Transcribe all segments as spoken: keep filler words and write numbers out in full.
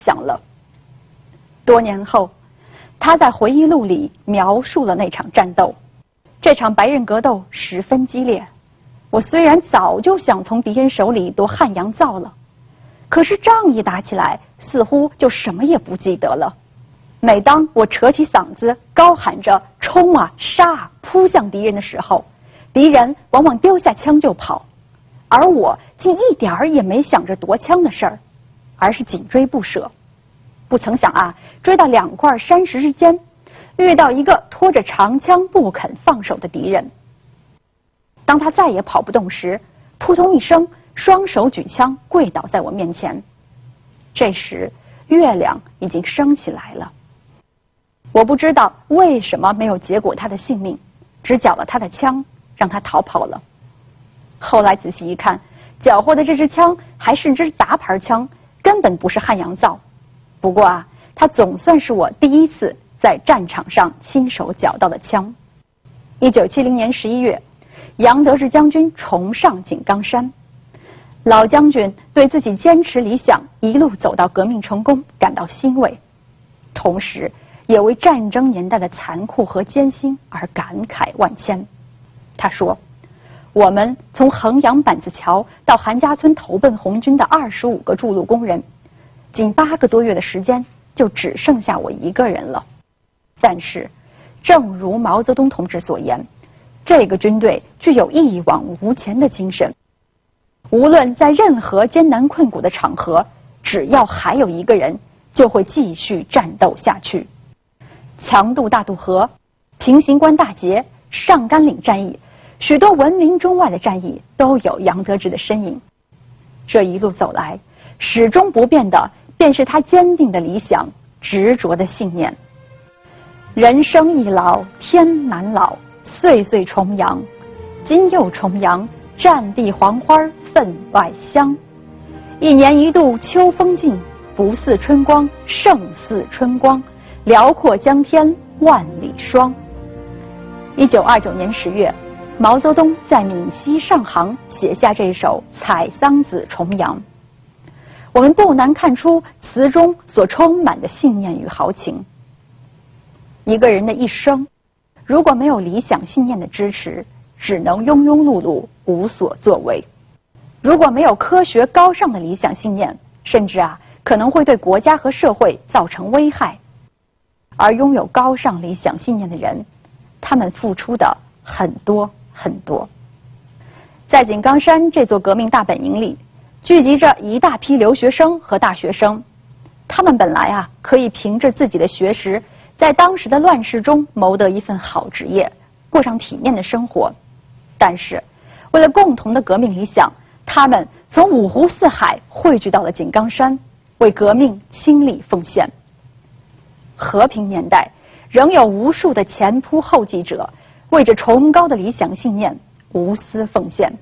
响了。多年后，他在回忆录里描述了那场战斗。这场白刃格斗十分激烈，我虽然早就想从敌人手里夺汉阳造了，可是仗一打起来，似乎就什么也不记得了。每当我扯起嗓子高喊着冲啊杀啊扑向敌人的时候，敌人往往丢下枪就跑，而我竟一点儿也没想着夺枪的事儿，而是紧追不舍。不曾想啊，追到两块山石之间，遇到一个拖着长枪不肯放手的敌人。当他再也跑不动时，扑通一声，双手举枪跪倒在我面前。这时月亮已经升起来了。我不知道为什么没有结果他的性命，只缴了他的枪，让他逃跑了。后来仔细一看，缴获的这支枪还是支杂牌枪，根本不是汉阳造。不过啊，它总算是我第一次在战场上亲手缴到的枪。一九七零年十一月，杨得志将军重上井冈山。老将军对自己坚持理想，一路走到革命成功感到欣慰，同时也为战争年代的残酷和艰辛而感慨万千。他说：“我们从衡阳板子桥到韩家村投奔红军的二十五个筑路工人，仅八个多月的时间，就只剩下我一个人了。但是，正如毛泽东同志所言，这个军队具有一往无前的精神。无论在任何艰难困苦的场合，只要还有一个人，就会继续战斗下去。强渡大渡河、平型关大捷、上甘岭战役，许多闻名中外的战役都有杨得志的身影。这一路走来，始终不变的便是他坚定的理想、执着的信念。人生易老，天难老，岁岁重阳，今又重阳，战地黄花分外香。一年一度秋风劲，不似春光胜似春光，辽阔江天万里霜。一九二九年十月，毛泽东在闽西上杭写下这首《采桑子·重阳》。我们不难看出词中所充满的信念与豪情。一个人的一生，如果没有理想信念的支持，只能庸庸碌碌，无所作为。如果没有科学高尚的理想信念，甚至啊可能会对国家和社会造成危害。而拥有高尚理想信念的人，他们付出的很多很多。在井冈山这座革命大本营里，聚集着一大批留学生和大学生。他们本来啊可以凭着自己的学识，在当时的乱世中谋得一份好职业，过上体面的生活。但是为了共同的革命理想，他们从五湖四海汇聚到了井冈山，为革命倾力奉献。和平年代，仍有无数的前仆后继者，为着崇高的理想信念无私奉献。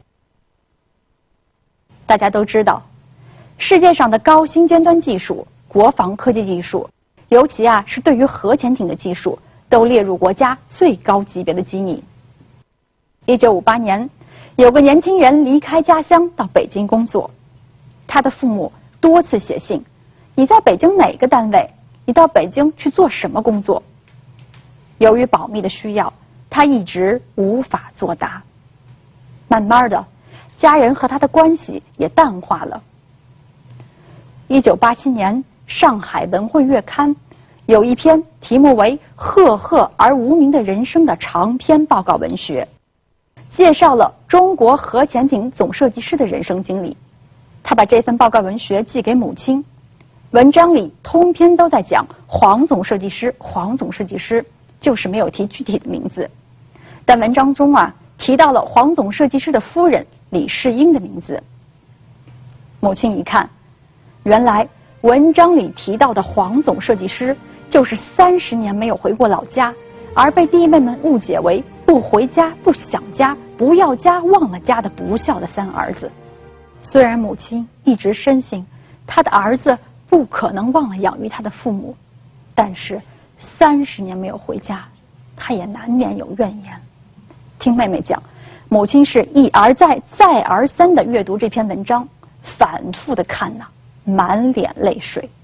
大家都知道，世界上的高新尖端技术、国防科技技术，尤其啊是对于核潜艇的技术，都列入国家最高级别的机密。一九五八年，有个年轻人离开家乡到北京工作，他的父母多次写信：“你在北京哪个单位？你到北京去做什么工作？”由于保密的需要，他一直无法作答。慢慢的，家人和他的关系也淡化了。一九八七年，上海文汇月刊有一篇题目为《赫赫而无名的人生》的长篇报告文学，介绍了中国核潜艇总设计师的人生经历。他把这份报告文学寄给母亲，文章里通篇都在讲黄总设计师，黄总设计师，就是没有提具体的名字。但文章中啊提到了黄总设计师的夫人李世英的名字。母亲一看，原来文章里提到的黄总设计师就是三十年没有回过老家，而被弟妹们误解为不回家、不想家、不要家、忘了家的不孝的三儿子。虽然母亲一直深信他的儿子不可能忘了养育他的父母，但是三十年没有回家，他也难免有怨言。听妹妹讲，母亲是一而再、再而三地阅读这篇文章，反复地看呐、啊，满脸泪水。